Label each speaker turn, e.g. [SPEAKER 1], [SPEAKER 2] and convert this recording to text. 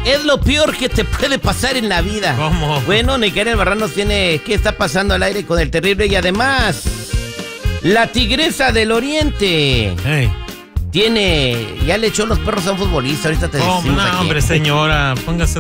[SPEAKER 1] es lo peor que te puede pasar en la vida.
[SPEAKER 2] ¿Cómo?
[SPEAKER 1] Bueno, Nickeria Barranos tiene qué está pasando al aire con el terrible y además la Tigresa del Oriente ya le echó los perros a un futbolista. Ahorita te
[SPEAKER 2] ¿Cómo?
[SPEAKER 1] decimos
[SPEAKER 2] No,
[SPEAKER 1] aquí.
[SPEAKER 2] hombre, señora, póngase